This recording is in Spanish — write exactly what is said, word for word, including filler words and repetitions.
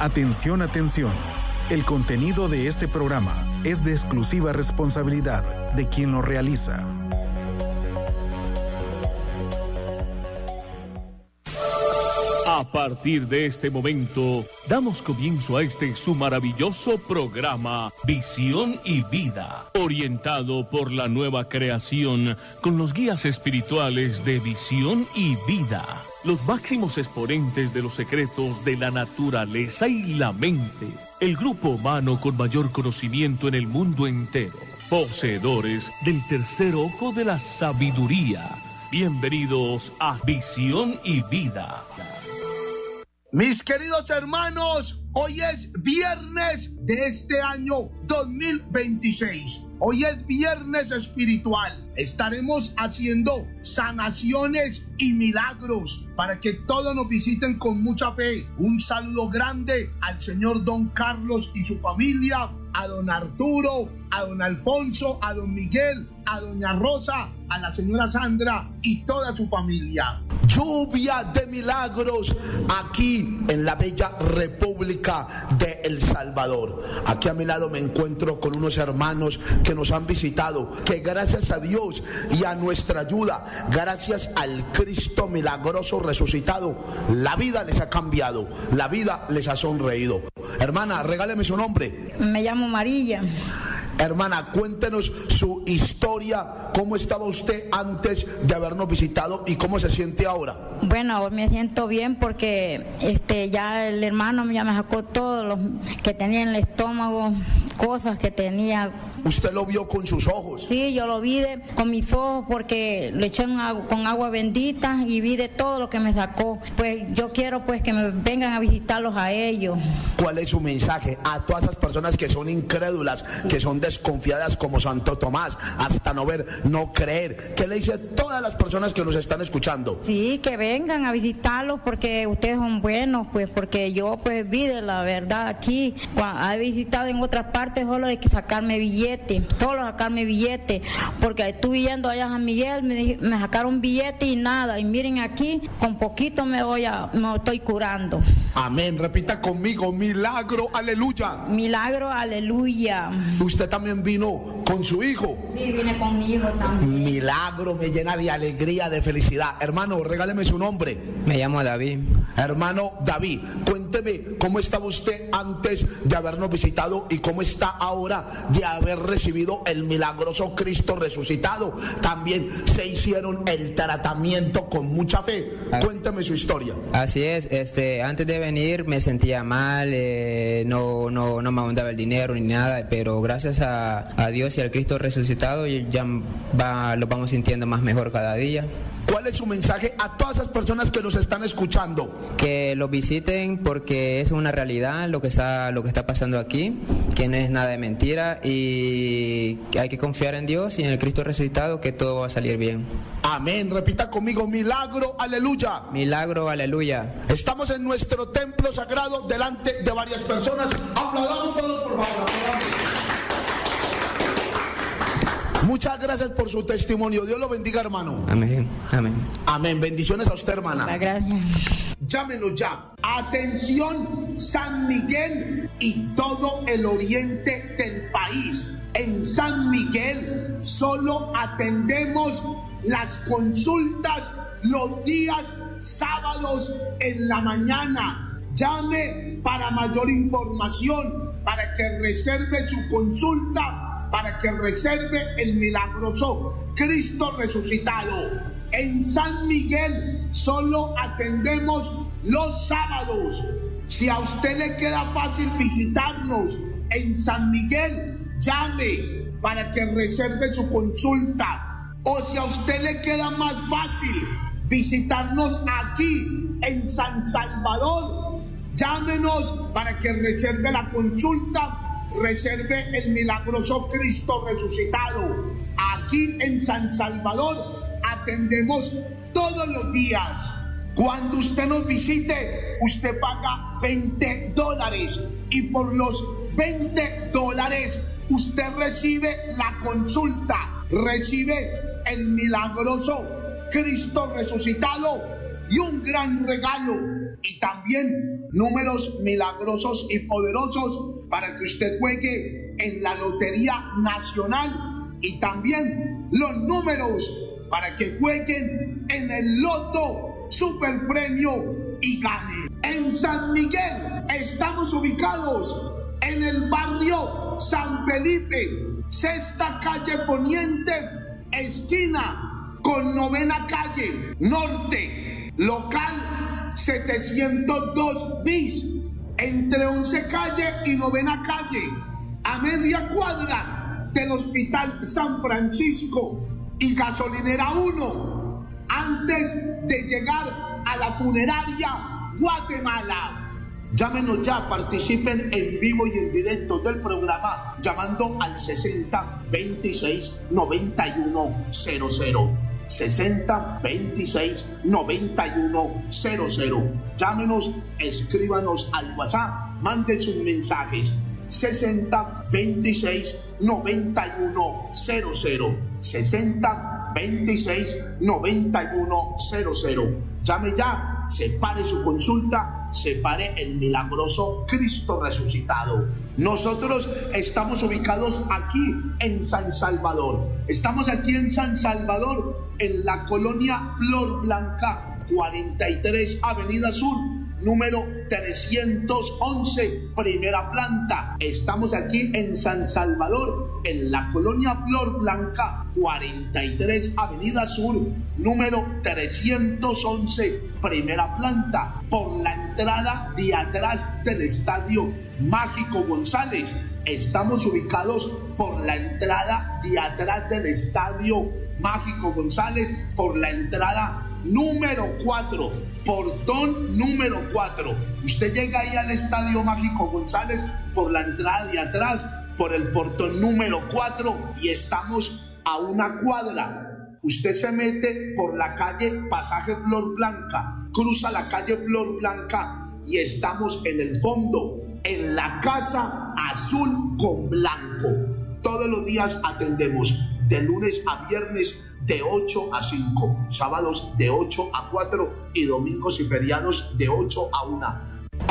Atención, atención. El contenido de este programa es de exclusiva responsabilidad de quien lo realiza. A partir de este momento, damos comienzo a este su maravilloso programa, Visión y Vida, orientado por la nueva creación con los guías espirituales de Visión y Vida, los máximos exponentes de los secretos de la naturaleza y la mente, el grupo humano con mayor conocimiento en el mundo entero, poseedores del tercer ojo de la sabiduría. Bienvenidos a Visión y Vida. Mis queridos hermanos, hoy es viernes de este año dos mil veintiséis. Hoy es viernes espiritual. Estaremos haciendo sanaciones y milagros para que todos nos visiten con mucha fe. Un saludo grande al señor Don Carlos y su familia, a don Arturo, a don Alfonso, a don Miguel, a doña Rosa, a la señora Sandra y toda su familia. Lluvia de milagros aquí en la bella República de El Salvador. Aquí a mi lado me encuentro con unos hermanos que nos han visitado, que gracias a Dios y a nuestra ayuda, gracias al Cristo milagroso resucitado, la vida les ha cambiado, la vida les ha sonreído. Hermana, regáleme su nombre. Me llamo María. Hermana, cuéntenos su historia, cómo estaba usted antes de habernos visitado y cómo se siente ahora. Bueno, me siento bien porque este ya el hermano ya me sacó todo lo que tenía en el estómago, cosas que tenía. ¿Usted lo vio con sus ojos? Sí, yo lo vi de, con mis ojos porque lo eché en agua, con agua bendita y vi de todo lo que me sacó. Pues yo quiero pues que me vengan a visitarlos a ellos. ¿Cuál es su mensaje a todas esas personas que son incrédulas, que son desconfiadas como Santo Tomás, hasta no ver, no creer? ¿Qué le dice a todas las personas que nos están escuchando? Sí, que vengan a visitarlos porque ustedes son buenos, pues porque yo pues vi de la verdad aquí. Cuando he visitado en otras partes solo hay que sacarme billetes. Solo sacarme billete, porque estuve yendo allá a San Miguel, me, me sacaron billete y nada, y miren aquí, con poquito me voy a, me estoy curando. Amén, repita conmigo, milagro, aleluya. Milagro, aleluya. ¿Usted también vino con su hijo? Sí, vine con mi hijo también. Milagro, me llena de alegría, de felicidad. Hermano, regáleme su nombre. Me llamo David. Hermano David, cuénteme cómo estaba usted antes de habernos visitado y cómo está ahora de haber recibido el milagroso Cristo resucitado. También se hicieron el tratamiento con mucha fe. Cuéntame su historia. Así es, este, antes de venir me sentía mal, eh, no, no, no me abundaba el dinero ni nada, pero gracias a, a Dios y al Cristo resucitado ya va, lo vamos sintiendo más mejor cada día. ¿Cuál es su mensaje a todas esas personas que nos están escuchando? Que lo visiten porque es una realidad lo que está, lo que está pasando aquí, que no es nada de mentira y que hay que confiar en Dios y en el Cristo resucitado, que todo va a salir bien. Amén, repita conmigo, milagro, aleluya. Milagro, aleluya. Estamos en nuestro templo sagrado delante de varias personas. Aplaudamos todos, por favor. Muchas gracias por su testimonio. Dios lo bendiga, hermano. Amén, amén. Amén. Bendiciones a usted, hermana. Gracias. Llámenos ya. Atención, San Miguel y todo el oriente del país. En San Miguel solo atendemos las consultas los días sábados en la mañana. Llame para mayor información, para que reserve su consulta, para que reserve el milagroso Cristo resucitado. En San Miguel solo atendemos los sábados. Si a usted le queda fácil visitarnos en San Miguel, llame para que reserve su consulta. O si a usted le queda más fácil visitarnos aquí en San Salvador, llámenos para que reserve la consulta, reserve el milagroso Cristo resucitado. Aquí en San Salvador atendemos todos los días. Cuando usted nos visite, usted paga veinte dólares y por los veinte dólares usted recibe la consulta, recibe el milagroso Cristo resucitado y un gran regalo. y también números milagrosos y poderosos para que usted juegue en la Lotería Nacional y también los números para que jueguen en el Loto Super Premio y gane. En San Miguel estamos ubicados en el barrio San Felipe, sexta calle Poniente, esquina con novena calle Norte, local setecientos dos bis, entre once calle y novena calle, a media cuadra del Hospital San Francisco y gasolinera uno, antes de llegar a la funeraria Guatemala. Llámenos ya, participen en vivo y en directo del programa llamando al sesenta veintiséis noventa y uno cero cero. sesenta veintiséis noventa y uno cero cero. Llámenos, escríbanos al WhatsApp, manden sus mensajes. sesenta veintiséis noventa y uno cero cero. sesenta veintiséis noventa y uno cero cero. Llame ya, separe su consulta, separe el milagroso Cristo resucitado. Nosotros estamos ubicados aquí en San Salvador. Estamos aquí en San Salvador, en la colonia Flor Blanca, cuarenta y tres Avenida Sur, número trescientos once, primera planta. Estamos aquí en San Salvador, en la colonia Flor Blanca, cuarenta y tres Avenida Sur, número trescientos once, primera planta, por la entrada de atrás del Estadio Mágico González. Estamos ubicados por la entrada de atrás del Estadio Mágico González, por la entrada número cuatro, portón número cuatro. Usted llega ahí al Estadio Mágico González por la entrada de atrás, por el portón número cuatro, y estamos a una cuadra. Usted se mete por la calle Pasaje Flor Blanca, cruza la calle Flor Blanca y estamos en el fondo, en la Casa Azul con Blanco. Todos los días atendemos de lunes a viernes de ocho a cinco, sábados de ocho a cuatro y domingos y feriados de ocho a una.